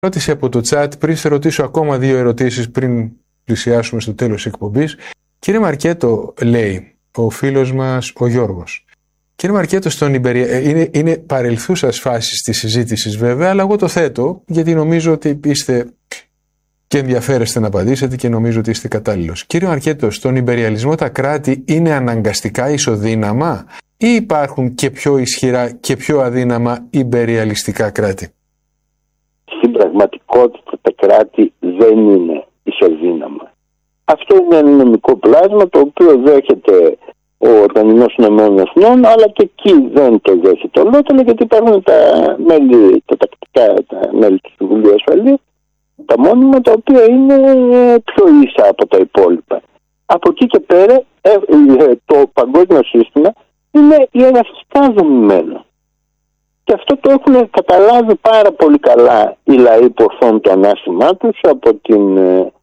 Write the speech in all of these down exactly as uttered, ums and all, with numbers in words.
ερώτηση από το chat, πριν σε ρωτήσω ακόμα δύο ερωτήσεις πριν πλησιάσουμε στο τέλος της εκπομπής. Κύριε Μαρκέτο, λέει ο φίλος μας ο Γιώργος. Κύριε Μαρκέτο, στον Ιμπερια... είναι, είναι παρελθούσας φάσης της συζήτησης βέβαια, αλλά εγώ το θέτω γιατί νομίζω ότι είστε και ενδιαφέρεστε να απαντήσετε και νομίζω ότι είστε κατάλληλος. Κύριε Μαρκέτο, στον Ιμπεριαλισμό τα κράτη είναι αναγκαστικά ισοδύναμα ή υπάρχουν και πιο ισχυρά και πιο αδύναμα ιμπεριαλιστικά κράτη? Στην πραγματικότητα τα κράτη δεν είναι ισοδύναμα. Αυτό είναι ένα νομικό πλάσμα το οποίο δέχεται ο Οργανισμός Ηνωμένων Εθνών, αλλά και εκεί δεν το δέχεται ολόκληρο, γιατί υπάρχουν τα μέλη, τα τακτικά τα μέλη του Συμβουλίου Ασφαλείας, τα μόνιμα, τα οποία είναι πιο ίσα από τα υπόλοιπα. Από εκεί και πέρα το παγκόσμιο σύστημα είναι ιεραρχικά δομημένο. Και αυτό το έχουν καταλάβει πάρα πολύ καλά οι λαοί που ορθώνουν το ανάστημά τους, από την,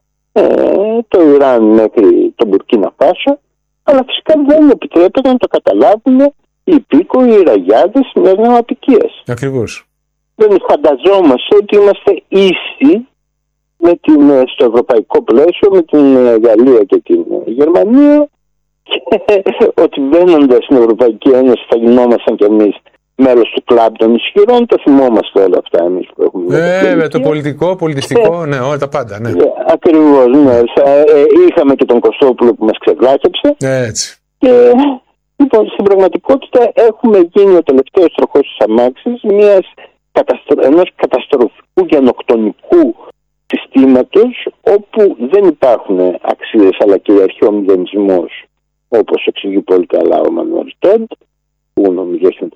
ε, το Ιράν μέχρι τον Μπουρκίνα Φάσο, αλλά φυσικά δεν επιτρέπεται να το καταλάβουν οι υπήκοοι, οι ραγιάδες μιας νεοαπικίας. Ακριβώς. Δεν φανταζόμαστε ότι είμαστε ίσοι με την, στο ευρωπαϊκό πλαίσιο με την Γαλλία και την Γερμανία και ότι μπαίνοντας στην Ευρωπαϊκή Ένωση θα γινόμασταν κι εμείς μέλος του κλαμπ των ισχυρών. Το θυμόμαστε όλα αυτά εμείς που έχουμε. Ε, με το πολιτικό, πολιτιστικό, ναι, όλα τα πάντα, ναι. Ακριβώς, ναι. Είχαμε και τον Κωστόπουλο που μας ξεβλάκεψε. Έτσι. Και λοιπόν, στην πραγματικότητα έχουμε γίνει ο τελευταίος τροχός της αμάξης μιας καταστρο... ενός καταστροφικού γενοκτονικού συστήματος, όπου δεν υπάρχουν αξίες αλλά κυριαρχεί ο μηδενισμός, όπως εξηγεί πολύ καλά ο Μανουέλ Τόντ, που νομίζω είναι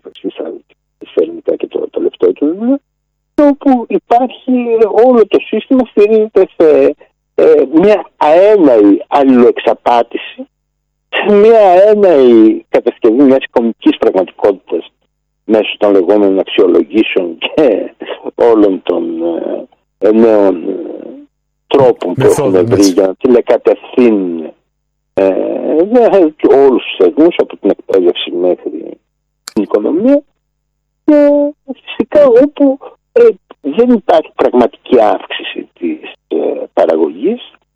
το ελληνικά και το τελευταίο του βιβλίο, όπου υπάρχει όλο το σύστημα στηρίζεται σε ε, μια αέναη αλληλοεξαπάτηση, σε μια αέναη κατασκευή μιας εικονικής πραγματικότητας μέσω των λεγόμενων αξιολογήσεων και όλων των ε, νέων ε, τρόπων που έχουν βρει για να τηλεκατευθύνουν ε, όλους τους θεσμούς, από την εκπαίδευση μέχρι την οικονομία, και φυσικά όπου ε, δεν υπάρχει πραγματική αύξηση της ε, παραγωγής.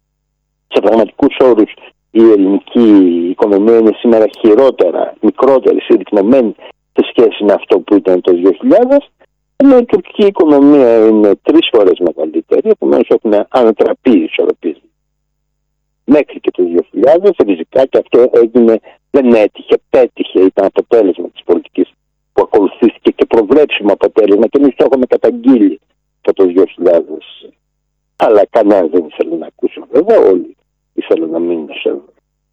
Σε πραγματικούς όρους η ελληνική οικονομία είναι σήμερα χειρότερα, μικρότερη, συρρυκνωμένη σε σχέση με αυτό που ήταν το δύο χιλιάδες, ενώ η τουρκική οικονομία είναι τρεις φορές μεγαλύτερη, επομένως έχουν ανατραπεί οι ισορροπίες μέχρι και το δύο χιλιάδες, ριζικά, και αυτό έγινε, δεν έτυχε, πέτυχε, ήταν αποτέλεσμα της πολιτικής που ακολουθήθηκε και προβλέψιμο αποτέλεσμα, και εμείς το έχουμε καταγγείλει από το δύο χιλιάδες. Αλλά κανένας δεν ήθελε να ακούσει, βέβαια, όλοι ήθελαν να μείνουν σε ευρώ.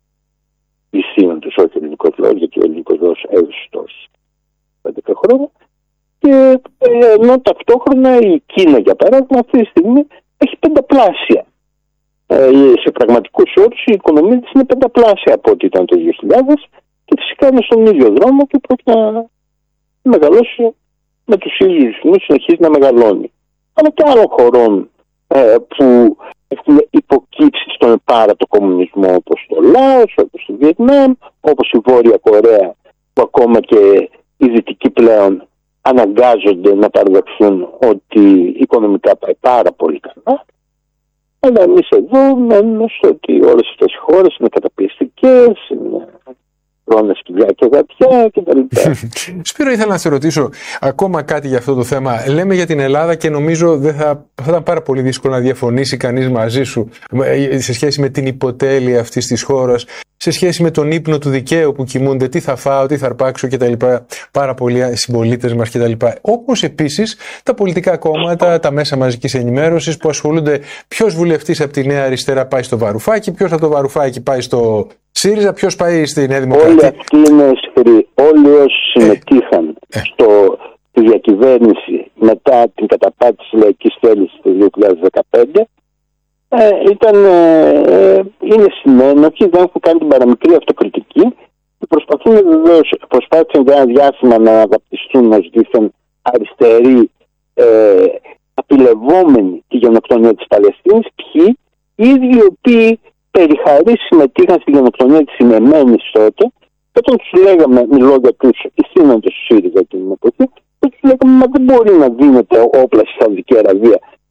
Ισχύουν τους όχι ελληνικός λαός, γιατί ο ελληνικός λαός έδωσε τόσους πέντεκα χρόνια. Και ενώ ταυτόχρονα η Κίνα, για παράδειγμα, αυτή τη στιγμή έχει πενταπλάσια. Ε, σε πραγματικούς όρους η οικονομία της είναι πενταπλάσια από ό,τι ήταν το δύο χιλιάδες, και φυσικά είναι στον ίδιο δρόμο και πρέπει να μεγαλώσει με τους ίδιους ρυθμούς, συνεχίζει να μεγαλώνει. Αλλά και άλλων χωρών ε, που έχουν υποκύψει στον επάρατο κομμουνισμό, όπως το Λάος, όπως το Βιετνάμ, όπως η Βόρεια Κορέα, που ακόμα και οι δυτικοί πλέον αναγκάζονται να παραδεχθούν ότι οικονομικά πάει πάρα πολύ καλά. Αλλά εμείς εδώ μένουμε στο ότι όλες αυτές οι χώρες είναι καταπιεστικές, είναι χρόνια σκυλιά και γατιά κτλ. Σπύρο, ήθελα να σε ρωτήσω ακόμα κάτι για αυτό το θέμα. Λέμε για την Ελλάδα και νομίζω δεν θα, θα ήταν πάρα πολύ δύσκολο να διαφωνήσει κανείς μαζί σου σε σχέση με την υποτέλεια αυτής της χώρας, σε σχέση με τον ύπνο του δικαίου που κοιμούνται, τι θα φάω, τι θα αρπάξω κτλ. Πάρα πολλοί συμπολίτες μας κτλ. Όπως επίσης τα πολιτικά κόμματα, τα μέσα μαζικής ενημέρωσης που ασχολούνται ποιος βουλευτής από τη Νέα Αριστερά πάει στο Βαρουφάκι, ποιος από το Βαρουφάκι πάει στο ΣΥΡΙΖΑ, ποιος πάει στη Νέα Δημοκρατία. Όλοι αυτοί είναι αισθηροί. Όλοι όσοι συμμετείχαν ε, ε. στο, στη διακυβέρνηση μετά την καταπάτηση της λαϊκής θέλησης το δύο χιλιάδες δεκαπέντε ε, ήταν, ε, είναι συνένοχοι, δεν έχουν κάνει την παραμικρή αυτοκριτική και προσπαθούν βεβαίως, προσπάθησαν για ένα διάστημα να αναπτυστούν ως δίθεν αριστεροί, ε, απειλευόμενοι τη γενοκτονία της Παλαιστίνης, ποιοι οι ίδιοι οι οποίοι περιχαρή συμμετείχαν στη γενοκτονία της Ηνεμένης τότε, και όταν τους λέγαμε, μιλώ για τους ηθήνοντες του ΣΥΡΙΖΑ την εποχή, και τους λέγαμε, μα δεν μπορεί να δίνεται όπλα στη Σαουδική Αραβία